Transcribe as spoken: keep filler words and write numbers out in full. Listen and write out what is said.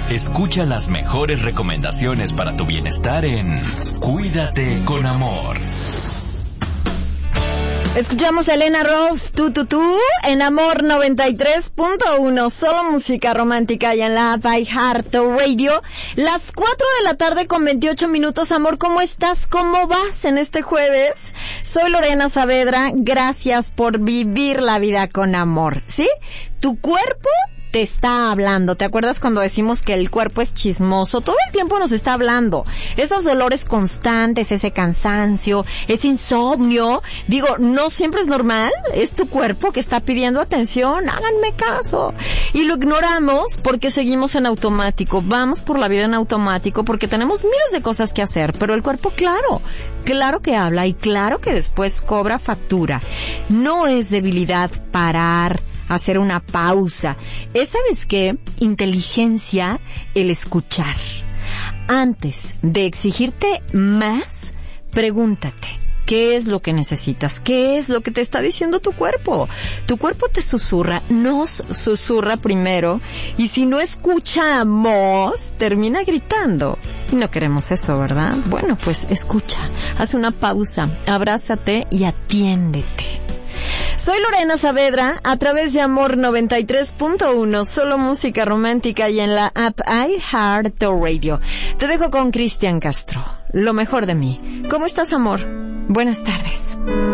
Escucha las mejores recomendaciones para tu bienestar en Cuídate con Amor. Escuchamos a Elena Rose, tú, tú, tú, en Amor noventa y tres punto uno, solo música romántica y en la app iHeartRadio. Las cuatro de la tarde con veintiocho minutos. Amor, ¿cómo estás? ¿Cómo vas en este jueves? Soy Lorena Saavedra, gracias por vivir la vida con amor, ¿sí? Tu cuerpo te está hablando. ¿Te acuerdas cuando decimos que el cuerpo es chismoso? Todo el tiempo nos está hablando. Esos dolores constantes, ese cansancio, ese insomnio, digo, no siempre es normal. Es tu cuerpo que está pidiendo atención. Háganme caso. Y lo ignoramos porque seguimos en automático. Vamos por la vida en automático porque tenemos miles de cosas que hacer. Pero el cuerpo, claro, claro que habla y claro que después cobra factura. No es debilidad parar, hacer una pausa. Es, ¿sabes qué? Inteligencia el escuchar. Antes de exigirte más, pregúntate, ¿qué es lo que necesitas? ¿Qué es lo que te está diciendo tu cuerpo? Tu cuerpo te susurra, nos susurra primero, y si no escuchamos, termina gritando. Y no queremos eso, ¿verdad? Bueno, pues escucha, haz una pausa, abrázate y atiéndete. Soy Lorena Saavedra, a través de Amor noventa y tres punto uno, solo música romántica y en la app iHeartRadio. Te dejo con Cristian Castro, lo mejor de mí. ¿Cómo estás, amor? Buenas tardes.